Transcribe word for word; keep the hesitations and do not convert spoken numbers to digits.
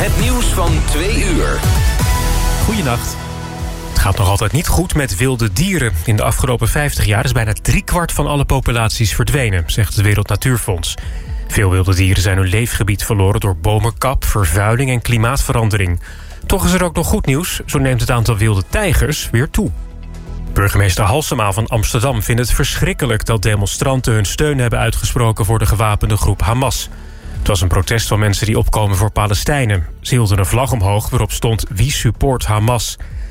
Het nieuws van twee uur. Goeienacht. Het gaat nog altijd niet goed met wilde dieren. In de afgelopen vijftig jaar is bijna driekwart van alle populaties verdwenen, zegt het Wereld Natuurfonds. Veel wilde dieren zijn hun leefgebied verloren door bomenkap, vervuiling en klimaatverandering. Toch is er ook nog goed nieuws. Zo neemt het aantal wilde tijgers weer toe. Burgemeester Halsema van Amsterdam vindt het verschrikkelijk dat demonstranten hun steun hebben uitgesproken voor de gewapende groep Hamas. Het was een protest van mensen die opkomen voor Palestijnen. Ze hielden een vlag omhoog waarop stond "Wie support Hamas?".